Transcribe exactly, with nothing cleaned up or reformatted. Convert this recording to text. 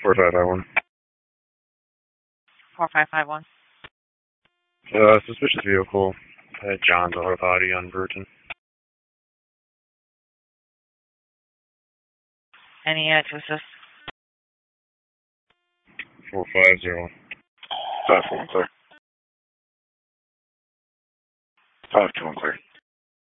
four five five one. four five five one. Uh, suspicious vehicle at John's Auto Body on Burton. Any addresses? four five zero one. five four one clear. five two one clear.